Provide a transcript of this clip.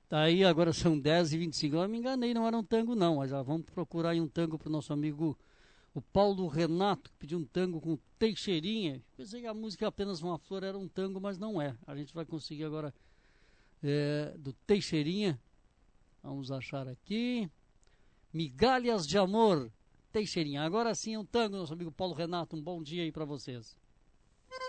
Tá aí, agora são 10h25. Eu me enganei, não era um tango não, mas já vamos procurar aí um tango pro nosso amigo o Paulo Renato, que pediu um tango com Teixeirinha. Pensei que a música Apenas Uma Flor era um tango, mas não é. A gente vai conseguir agora do Teixeirinha. Vamos achar aqui. Migalhas de Amor, Teixeirinha. Agora sim é um tango, nosso amigo Paulo Renato. Um bom dia aí pra vocês.